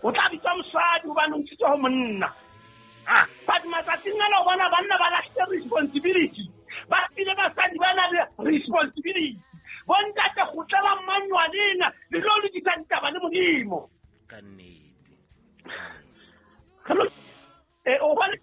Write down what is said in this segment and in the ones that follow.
o tla bitsa mosadi hobane o ntshitse ho monna but matsatsing ana o bona banna ba lahlile responsibility ba tsile basadi ba na le responsibility bontate kgutlela mmanywaneng le lo lokisa ditaba le modimo ka nnete o bona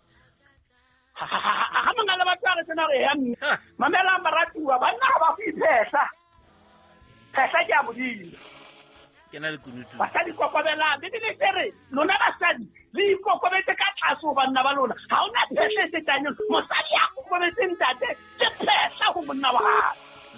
ha mangala ba tsare tsena re ya mamela maratuwa banna ba go iphehla phehla ke a modimo ke na le kunutu basadi kokobela le tere lona basadi le kokobetse ka tlase ho banna ba lona ha ona phehla se tanye mosadi ya kokobetse ntate ke phehla ho monna wa hae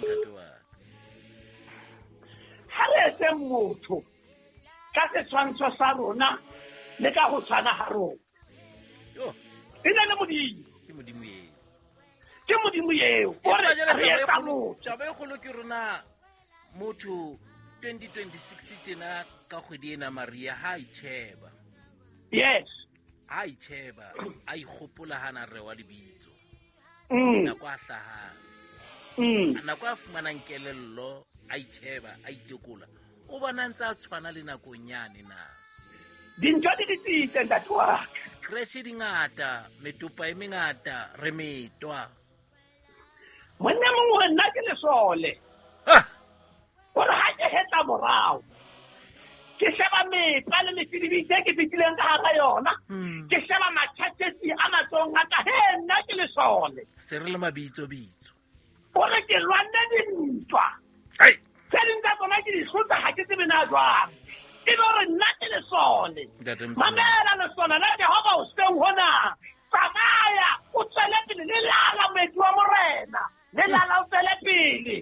ha re se motho ka se tshwantsho sa rona le ka go tshwana ha rona ina le modimo ke modimo yeo o re etsa motho taba e kgolo ke rona motho 2026 tjena ka kgwedi ena Maria ha itsheba yes ha itsheba a ikgopola hana re wa lebitso nako a hlahang nako a fumanang kelello a itsheba a itekola o bona ntse a tshwana le nakong yane na dintho di ditse ntatwa scratch di ngata metopa e mengata re metwa monna mongwe nna ke lesole gore ha ke heta morao ke sheba mepa le mefidibitse ke fitileng ka hara yona ke sheba mathatesi a matsong a ka he nna ke lesole se re le mabitso gore ke lwanne dintwa tse ding tsa tsona ke dihlotsa ha ke tsebe na jwang e le gore nna ke lesole mamela lesole la Jehova o seng hona tsamaya o tswele pele le lala moeti wa morena le lala o tswele pele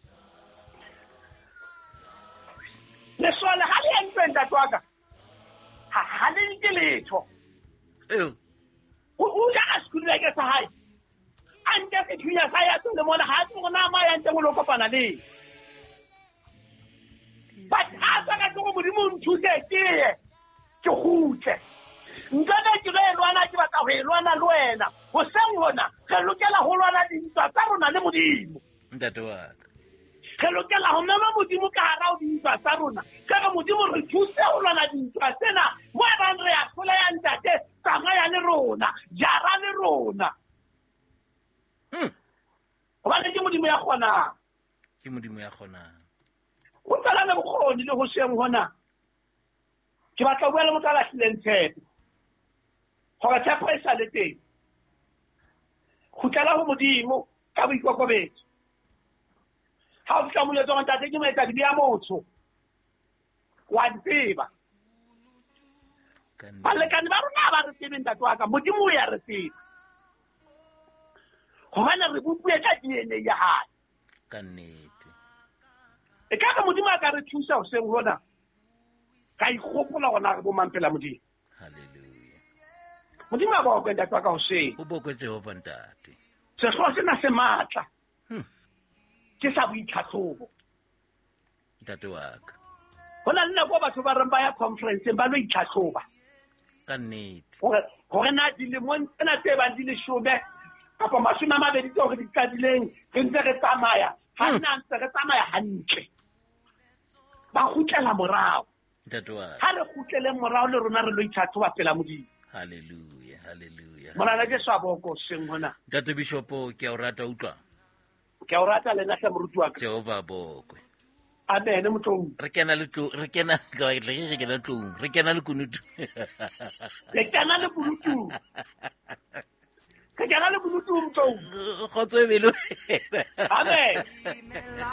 lesole ha le entse ntatwaka ha le nke letho o ja ka sekulile ke sa hae a nke sethunya sa ya tsole mona ha se gona ma ya ntse go lo kopana le but ha sa ka go modimo nthuse ke gutse nkana ke re lwana ke batla ho lwana le wena ho seng hona re lokela ho lwana dintwa tsa rona le modimo ntatwa re lokela ho mema modimo ka hara dintwa tsa rona ka modimo re thuse ho lwana dintwa tsena mo bang re a hlola ya ntate tsamaya le rona jara le rona hobane ke modimo ya kgona o tsala le bokgoni le ho seng hona ke batla bua le motho a lahlileng tshepo gore tshepo e sa le teng kgutlela ho modimo ka boikokobetso ha o fihla moletso wa ntate ke moetsa dibe ya motho wa tseba balekane ba rona ba re tsebe ntate wa ka modimo o ya re tseba hobane re bopue ka DNA ya hae ka nnete e ka ka modimo a ka re thusa ho seng hona ka ikgopola gona re bo mampela modimo haleluya modimo a ba go ntate wa ka ho seng o boko Jehova ntate se so se na se matla ke sa boitlhatlhobo ntate wa ka hona nna go batho ba reng ba ya conference ba lo itlhatlhoba ka nnete gore na dilemong tsena tse bang di leshome kapa 20 tseo re di qadileng re ntse re tsamaya ha nna ntse re tsamaya hantle ba kgutlela morao ntate wa ha re kgutlele morao le rona re lo itlhatlhoba pela modimo haleluya mona ke swa boko seng hona ntate bishop ke a o rata utlwa ke a o rata le nna moruti wa ka Jehova bokwe amen motlong re kena le kunutu le kena le kunutu motlong khotso e belo amen